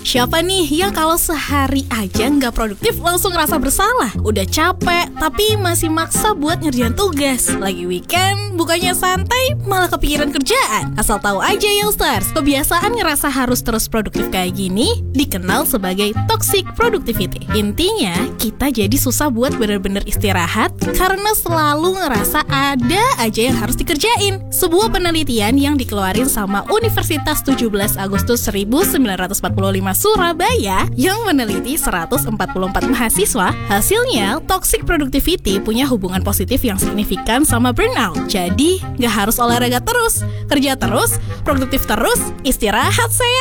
Siapa nih yang kalau sehari aja nggak produktif langsung ngerasa bersalah? Udah capek, tapi masih maksa buat ngerjain tugas. Lagi weekend, bukannya santai, malah kepikiran kerjaan. Asal tahu aja Youngsters, kebiasaan ngerasa harus terus produktif kayak gini dikenal sebagai toxic productivity. Intinya, kita jadi susah buat bener-bener istirahat karena selalu ngerasa ada aja yang harus dikerjain. Sebuah penelitian yang dikeluarin sama Universitas 17 Agustus 1945 Surabaya yang meneliti 144 mahasiswa, hasilnya toxic productivity punya hubungan positif yang signifikan sama burnout. Jadi, nggak harus olahraga terus, kerja terus, produktif terus, istirahat saya.